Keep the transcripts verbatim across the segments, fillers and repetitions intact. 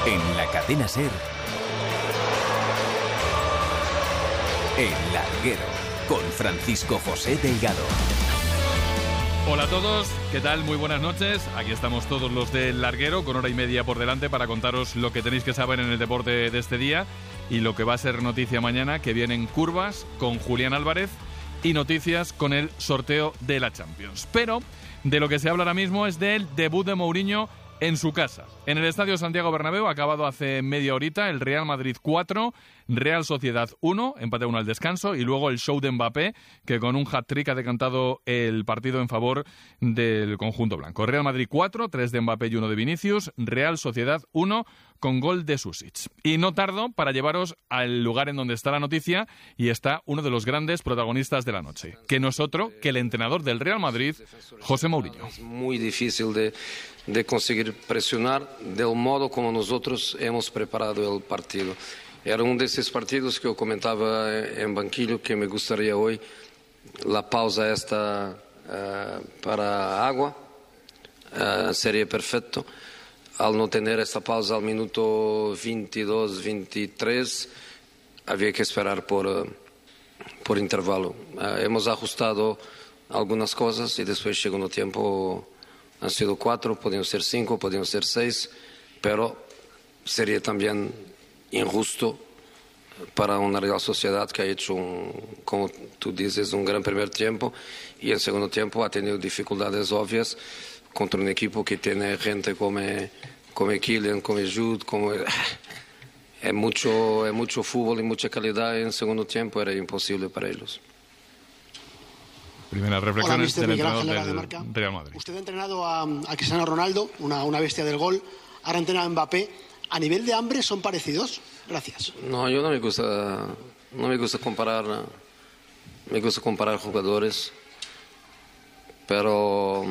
En la cadena SER, El Larguero, con Francisco José Delgado. Hola a todos, ¿qué tal? Muy buenas noches. Aquí estamos todos los del Larguero, con hora y media por delante para contaros lo que tenéis que saber en el deporte de este día y lo que va a ser noticia mañana, que vienen curvas con Julián Álvarez y noticias con el sorteo de la Champions. Pero de lo que se habla ahora mismo es del debut de Mourinho en su casa. En el Estadio Santiago Bernabéu, acabado hace media horita, el Real Madrid cuatro, Real Sociedad uno, empate uno al descanso, y luego el show de Mbappé, que con un hat-trick ha decantado el partido en favor del conjunto blanco. Real Madrid cuatro, tres de Mbappé y uno de Vinicius, Real Sociedad uno, con gol de Susic. Y no tardo para llevaros al lugar en donde está la noticia, y está uno de los grandes protagonistas de la noche, que no es otro que el entrenador del Real Madrid, José Mourinho. Es muy difícil de, de conseguir presionar del modo como nosotros hemos preparado el partido. Era uno de esos partidos que yo comentaba en banquillo que me gustaría hoy, la pausa esta uh, para agua, uh, sería perfecto. Al no tener esta pausa al minuto veintidós, veintitrés, había que esperar por, uh, por intervalo. Uh, hemos ajustado algunas cosas y después segundo tiempo han sido cuatro, podían ser cinco, podían ser seis, pero sería también injusto para una Real Sociedad que ha hecho, un, como tú dices, un gran primer tiempo y en segundo tiempo ha tenido dificultades obvias contra un equipo que tiene gente como, como Kylian, como Jude, como... Es mucho, es mucho fútbol y mucha calidad y en segundo tiempo era imposible para ellos. Primeras reflexiones del entrenador de del Real Madrid. Usted ha entrenado a, a Cristiano Ronaldo, una, una bestia del gol. Ahora entrena a Mbappé. ¿A nivel de hambre son parecidos? Gracias. No, yo no me gusta, no me gusta comparar, me gusta comparar jugadores, pero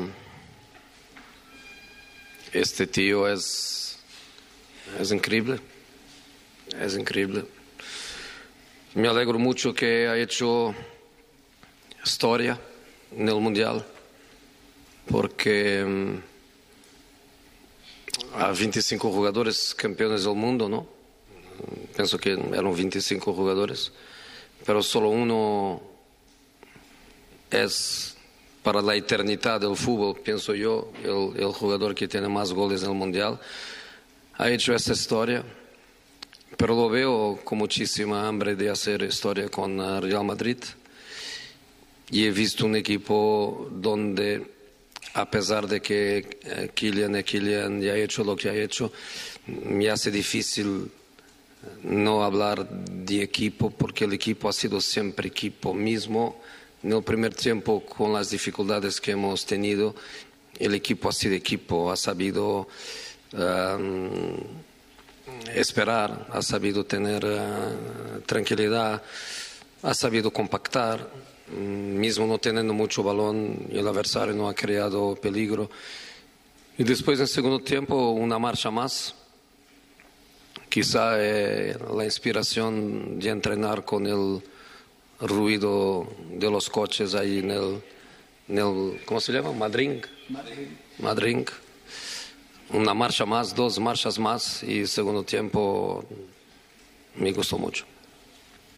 este tío es, es increíble, es increíble. Me alegro mucho que ha hecho historia en el Mundial, porque hay veinticinco jugadores campeones del mundo, ¿no? Pienso que eran veinticinco jugadores, pero solo uno es para la eternidad del fútbol, pienso yo, el, el jugador que tiene más goles en el Mundial. Ha hecho esta historia, pero lo veo con muchísima hambre de hacer historia con Real Madrid. Y he visto un equipo donde, a pesar de que eh, Kylian y Kylian ya ha hecho lo que ha hecho, me hace difícil no hablar de equipo, porque el equipo ha sido siempre equipo mismo. En el primer tiempo, con las dificultades que hemos tenido, el equipo ha sido equipo, ha sabido um, esperar, ha sabido tener uh, tranquilidad, ha sabido compactar. Mismo no teniendo mucho balón, el adversario no ha creado peligro. Y después en segundo tiempo una marcha más. Quizá eh, la inspiración de entrenar con el ruido de los coches ahí en el, en el ¿cómo se llama? Madrid. Madrid. Una marcha más, dos marchas más y segundo tiempo me gustó mucho.